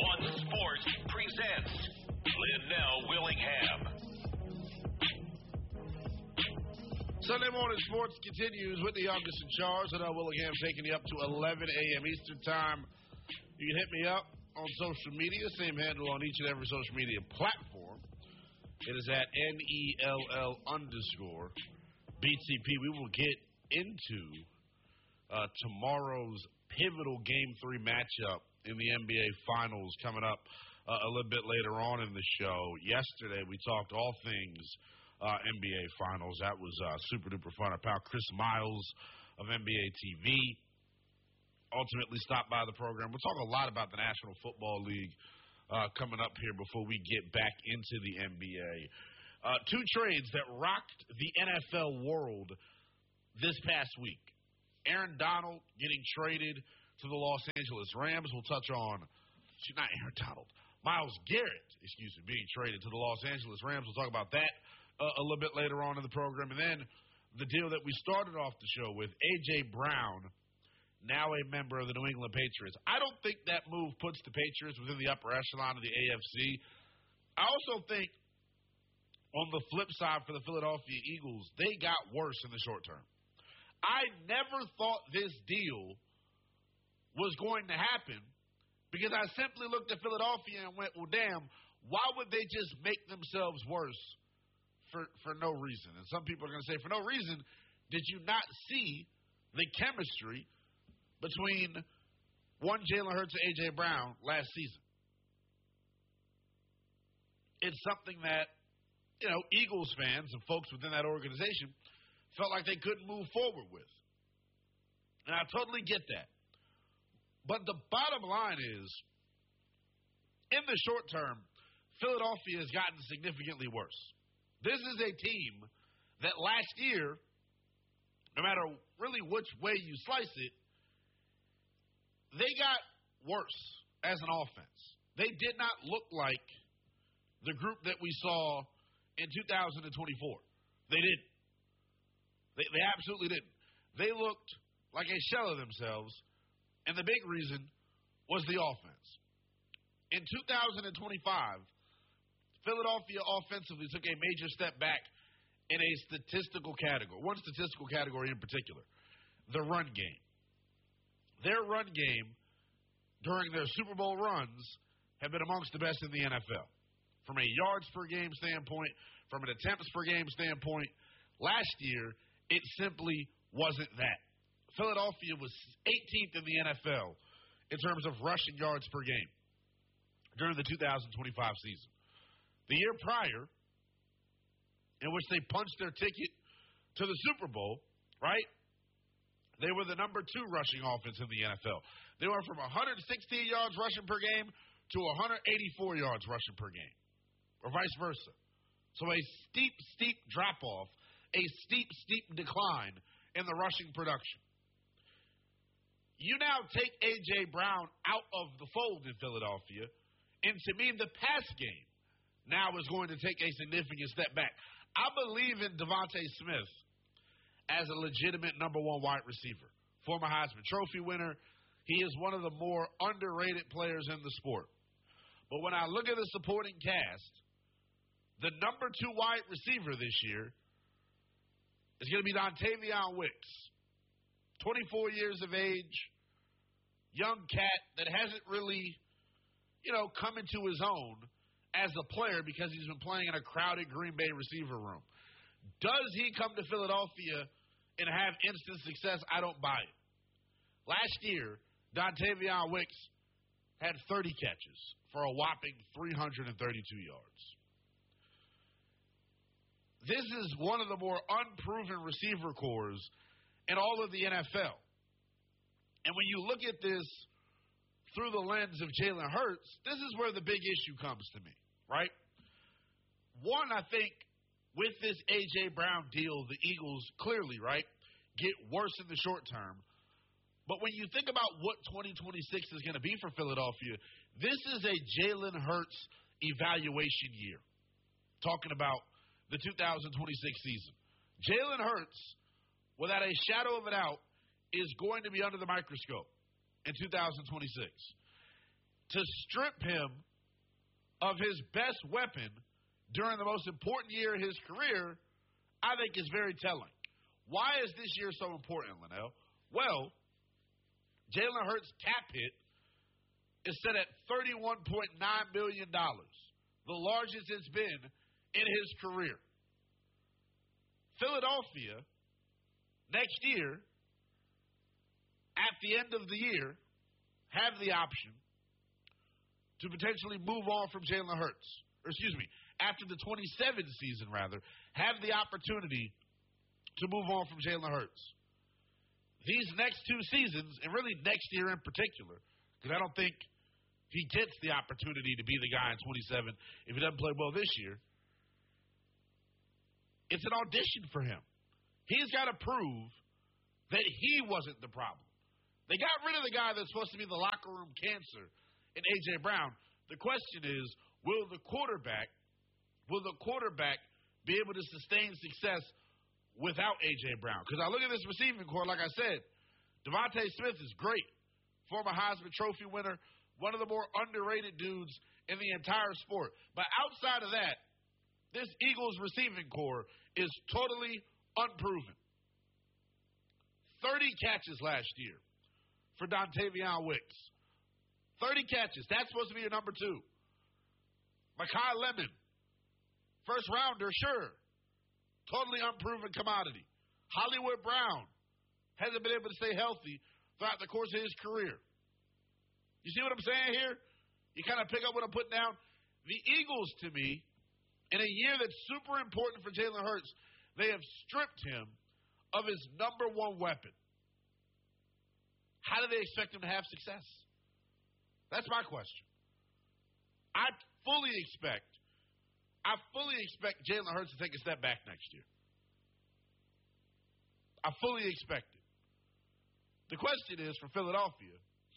One Sports presents Linnell Willingham. Sunday Morning Sports continues with the youngest in charge. Linnell Willingham taking you up to 11 a.m. Eastern Time. You can hit me up on social media, same handle on each and every social media platform. It is at NELL_BTP. We will get into tomorrow's pivotal Game 3 matchup in the NBA Finals coming up a little bit later on in the show. Yesterday, we talked all things NBA Finals. That was super-duper fun. Our pal Chris Miles of NBA TV ultimately stopped by the program. We'll talk a lot about the National Football League coming up here before we get back into the NBA. Two trades that rocked the NFL world this past week. Aaron Donald getting traded to the Los Angeles Rams. We'll touch on, not Aaron Donald, Myles Garrett, being traded to the Los Angeles Rams. We'll talk about that a little bit later on in the program. And then the deal that we started off the show with, A.J. Brown, now a member of the New England Patriots. I don't think that move puts the Patriots within the upper echelon of the AFC. I also think on the flip side for the Philadelphia Eagles, they got worse in the short term. I never thought this deal was going to happen because I simply looked at Philadelphia and went, well, damn, why would they just make themselves worse for no reason? And some people are going to say, for no reason, did you not see the chemistry between Jalen Hurts and A.J. Brown last season? It's something that, Eagles fans and folks within that organization felt like they couldn't move forward with. And I totally get that. But the bottom line is, in the short term, Philadelphia has gotten significantly worse. This is a team that last year, no matter really which way you slice it, they got worse as an offense. They did not look like the group that we saw in 2024. They didn't. They absolutely didn't. They looked like a shell of themselves, and the big reason was the offense. In 2025, Philadelphia offensively took a major step back in a statistical category, one statistical category in particular, the run game. Their run game during their Super Bowl runs have been amongst the best in the NFL. From a yards per game standpoint, from an attempts per game standpoint, last year, it simply wasn't that. Philadelphia was 18th in the NFL in terms of rushing yards per game during the 2025 season. The year prior, in which they punched their ticket to the Super Bowl, right? They were the number 2 rushing offense in the NFL. They went from 116 yards rushing per game to 184 yards rushing per game, or vice versa. So a steep drop-off, a steep decline in the rushing production. You now take A.J. Brown out of the fold in Philadelphia, and to me, the pass game now is going to take a significant step back. I believe in Devontae Smith as a legitimate number 1 wide receiver. Former Heisman Trophy winner. He is one of the more underrated players in the sport. But when I look at the supporting cast, the number 2 wide receiver this year is going to be Dontavion Wicks. 24 years of age, young cat that hasn't really, come into his own as a player because he's been playing in a crowded Green Bay receiver room. Does he come to Philadelphia and have instant success? I don't buy it. Last year, Dontavion Wicks had 30 catches for a whopping 332 yards. This is one of the more unproven receiver cores in all of the NFL. And when you look at this through the lens of Jalen Hurts, this is where the big issue comes to me, right? One, I think, with this A.J. Brown deal, the Eagles clearly, right, get worse in the short term. But when you think about what 2026 is going to be for Philadelphia, this is a Jalen Hurts evaluation year. Talking about the 2026 season. Jalen Hurts, without a shadow of a doubt, is going to be under the microscope in 2026. to strip him of his best weapon during the most important year of his career, I think is very telling. Why is this year so important, Linnell? Well, Jalen Hurts' cap hit is set at $31.9 million, the largest it's been in his career. Philadelphia, next year, at the end of the year, have the option to potentially move on from Jalen Hurts. After the 27 season, have the opportunity to move on from Jalen Hurts. These next two seasons, and really next year in particular, because I don't think he gets the opportunity to be the guy in 27 if he doesn't play well this year, it's an audition for him. He's got to prove that he wasn't the problem. They got rid of the guy that's supposed to be the locker room cancer in A.J. Brown. The question is, will the quarterback be able to sustain success without A.J. Brown? Because I look at this receiving core, like I said, Devontae Smith is great. Former Heisman Trophy winner, one of the more underrated dudes in the entire sport. But outside of that, this Eagles receiving core is totally unproven. 30 catches last year for Dontavion Wicks. 30 catches. That's supposed to be your number two. Mekhi Lemon, first rounder, sure. Totally unproven commodity. Hollywood Brown hasn't been able to stay healthy throughout the course of his career. You see what I'm saying here? You kind of pick up what I'm putting down. The Eagles, to me, in a year that's super important for Jalen Hurts, they have stripped him of his number one weapon. How do they expect him to have success? That's my question. I fully expect Jalen Hurts to take a step back next year. I fully expect it. The question is, for Philadelphia,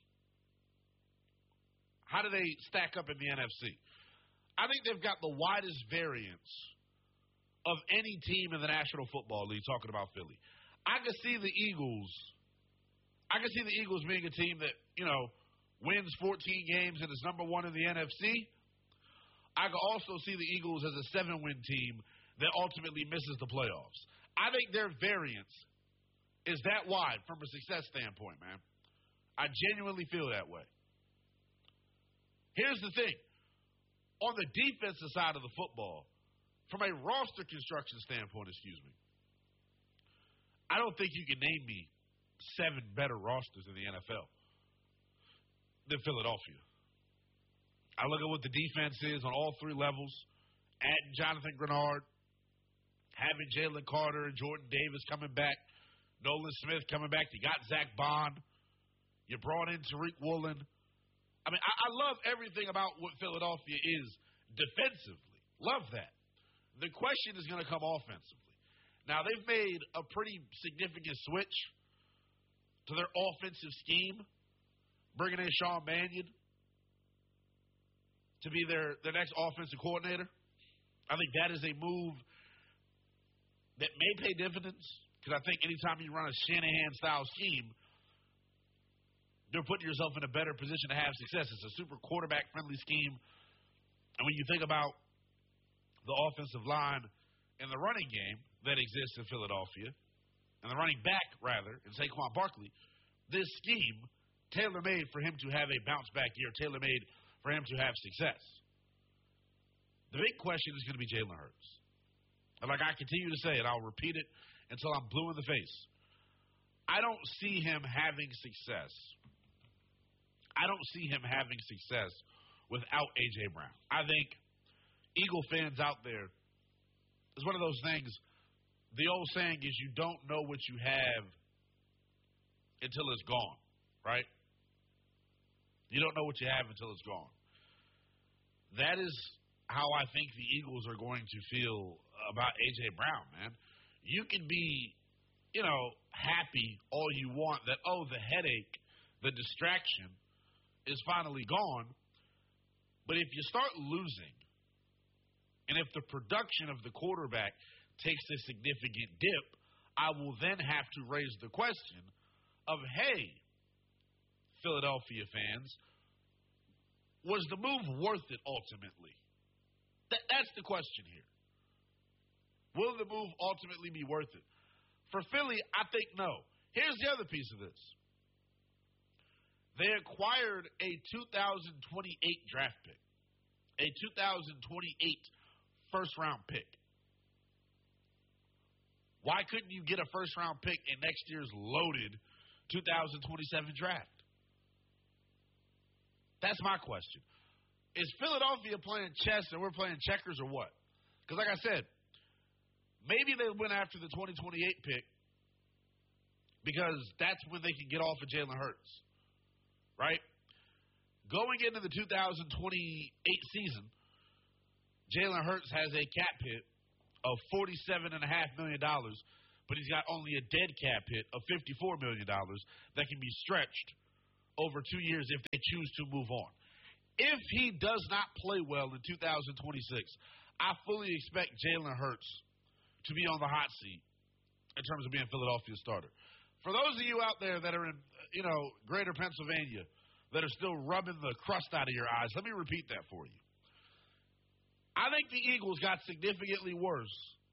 how do they stack up in the NFC? I think they've got the widest variance of any team in the National Football League, talking about Philly. I can see the Eagles being a team that, wins 14 games and is number one in the NFC. I can also see the Eagles as a 7-win team that ultimately misses the playoffs. I think their variance is that wide from a success standpoint, man. I genuinely feel that way. Here's the thing. On the defensive side of the football, from a roster construction standpoint, I don't think you can name me 7 better rosters in the NFL than Philadelphia. I look at what the defense is on all 3 levels, adding Jonathan Grenard, having Jalen Carter and Jordan Davis coming back, Nolan Smith coming back. You got Zach Bond. You brought in Tariq Woolen. I mean, I love everything about what Philadelphia is defensively. Love that. The question is going to come offensively. Now, they've made a pretty significant switch to their offensive scheme, bringing in Sean Mannion to be their next offensive coordinator. I think that is a move that may pay dividends, because I think anytime you run a Shanahan-style scheme, you're putting yourself in a better position to have success. It's a super quarterback-friendly scheme. And when you think about the offensive line and the running game that exists in Philadelphia, and the running back, rather, in Saquon Barkley, this scheme, tailor-made for him to have a bounce-back year, tailor-made for him to have success. The big question is going to be Jalen Hurts. And like I continue to say, and I'll repeat it until I'm blue in the face, I don't see him having success. I don't see him having success without A.J. Brown. I think Eagle fans out there, it's one of those things, the old saying is you don't know what you have until it's gone, right? You don't know what you have until it's gone. That is how I think the Eagles are going to feel about A.J. Brown, man. You can be, happy all you want that, the headache, the distraction is finally gone. But if you start losing, and if the production of the quarterback takes a significant dip, I will then have to raise the question of, hey, Philadelphia fans, Was the move worth it ultimately? That's the question here. Will the move ultimately be worth it? For Philly, I think no. Here's the other piece of this. They acquired a 2028 draft pick, a 2028 first-round pick. Why couldn't you get a first-round pick in next year's loaded 2027 draft? That's my question. Is Philadelphia playing chess and we're playing checkers or what? Because like I said, maybe they went after the 2028 pick because that's when they can get off of Jalen Hurts, right? Going into the 2028 season, Jalen Hurts has a cap hit of $47.5 million, but he's got only a dead cap hit of $54 million that can be stretched over 2 years if they choose to move on. If he does not play well in 2026, I fully expect Jalen Hurts to be on the hot seat in terms of being Philadelphia's starter. For those of you out there that are in, greater Pennsylvania that are still rubbing the crust out of your eyes, let me repeat that for you. I think the Eagles got significantly worse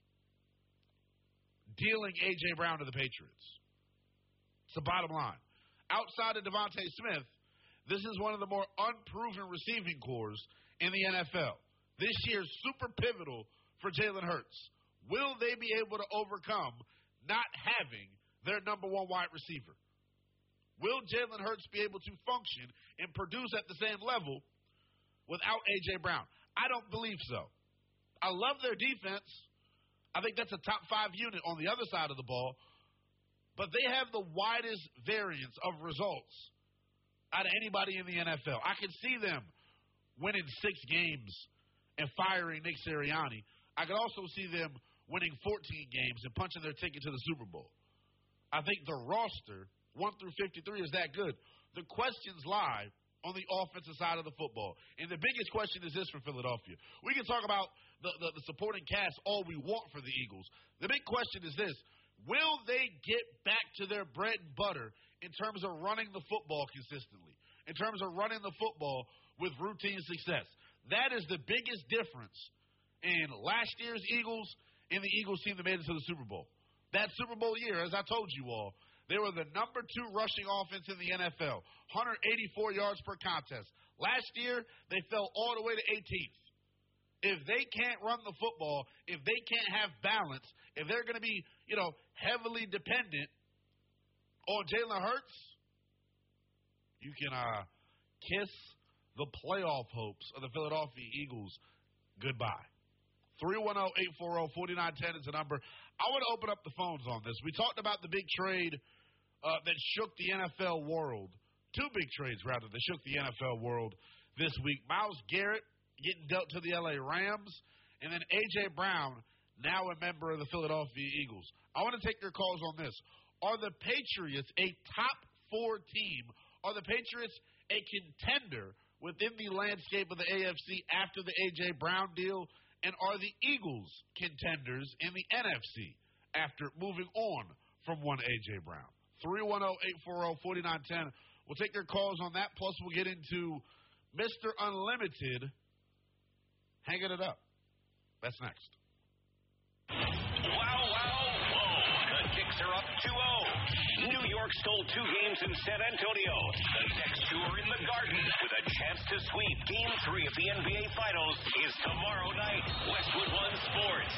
dealing A.J. Brown to the Patriots. It's the bottom line. Outside of Devontae Smith, this is one of the more unproven receiving corps in the NFL. This year's super pivotal for Jalen Hurts. Will they be able to overcome not having their number one wide receiver? Will Jalen Hurts be able to function and produce at the same level without A.J. Brown? I don't believe so. I love their defense. I think that's a top 5 unit on the other side of the ball. But they have the widest variance of results out of anybody in the NFL. I can see them winning 6 games and firing Nick Sirianni. I could also see them winning 14 games and punching their ticket to the Super Bowl. I think the roster, 1 through 53, is that good. The questions lie on the offensive side of the football. And the biggest question is this for Philadelphia. We can talk about the supporting cast all we want for the Eagles. The big question is this. Will they get back to their bread and butter in terms of running the football consistently, in terms of running the football with routine success? That is the biggest difference in last year's Eagles and the Eagles team that made it to the Super Bowl. That Super Bowl year, as I told you all, they were the number 2 rushing offense in the NFL, 184 yards per contest. Last year, they fell all the way to 18th. If they can't run the football, if they can't have balance, if they're going to be, heavily dependent on Jalen Hurts, you can kiss the playoff hopes of the Philadelphia Eagles goodbye. 310-840-4910 is the number. I want to open up the phones on this. We talked about the big trade that shook the NFL world. 2 big trades, rather, that shook the NFL world this week. Myles Garrett getting dealt to the L.A. Rams, and then A.J. Brown, now a member of the Philadelphia Eagles. I want to take your calls on this. Are the Patriots a top 4 team? Are the Patriots a contender within the landscape of the AFC after the A.J. Brown deal? And are the Eagles contenders in the NFC after moving on from one A.J. Brown? 310-840-4910. We'll take your calls on that. Plus, we'll get into Mr. Unlimited hanging it up. That's next. Wow, whoa. The Knicks are up 2-0. New York stole 2 games in San Antonio. The next 2 are in the Garden with a chance to sweep Game 3 of the NBA Finals is tomorrow night. Westwood One Sports.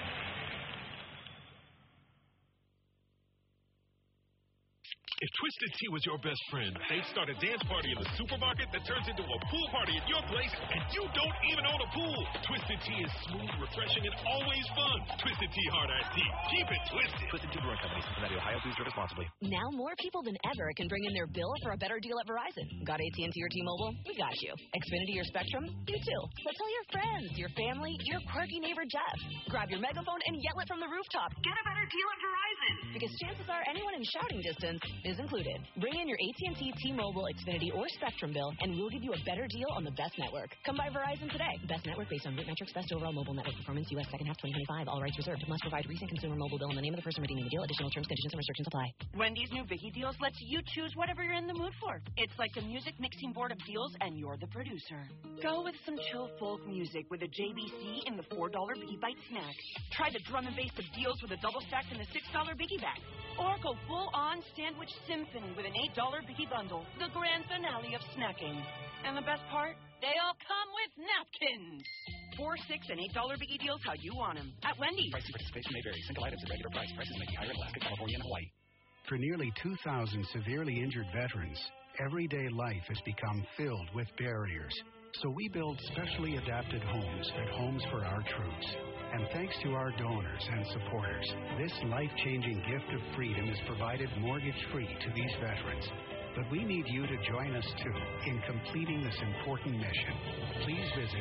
If Twisted Tea was your best friend, they'd start a dance party in the supermarket that turns into a pool party at your place, and you don't even own a pool. Twisted Tea is smooth, refreshing, and always fun. Twisted Tea Hard Iced Tea. Keep it twisted. Twisted Tea Brewing Company, Cincinnati, Ohio. Please drink responsibly. Now more people than ever can bring in their bill for a better deal at Verizon. Got AT&T or T-Mobile? We got you. Xfinity or Spectrum? You too. So tell your friends, your family, your quirky neighbor Jeff. Grab your megaphone and yell it from the rooftop. Get a better deal at Verizon. Because chances are anyone in shouting distance is included. Bring in your AT&T, T-Mobile, Xfinity, or Spectrum bill, and we'll give you a better deal on the best network. Come by Verizon today. Best network based on root metrics, best overall mobile network performance, U.S. second half 2025. All rights reserved. Must provide recent consumer mobile bill in the name of the person redeeming the deal. Additional terms, conditions, and restrictions apply. Wendy's new Biggie Deals lets you choose whatever you're in the mood for. It's like a music mixing board of deals, and you're the producer. Go with some chill folk music with a JBC in the $4 Biggie Bite snack. Try the drum and bass of deals with a double stack in the $6 Biggie Bag. Or go full-on sandwich symphony with an $8 Biggie Bundle, the grand finale of snacking. And the best part? They all come with napkins. $4, $6, and $8 Biggie Deals how you want them. At Wendy's. Price and participation may vary. Single items at regular price. Prices may be higher in Alaska, California, and Hawaii. For nearly 2,000 severely injured veterans, everyday life has become filled with barriers. So we build specially adapted homes at Homes for Our Troops. And thanks to our donors and supporters, this life-changing gift of freedom is provided mortgage-free to these veterans. But we need you to join us, too, in completing this important mission. Please visit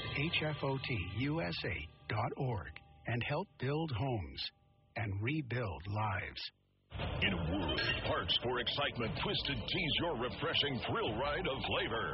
hfotusa.org and help build homes and rebuild lives. In a world of parts for excitement, Twisted Tea's your refreshing thrill ride of flavor.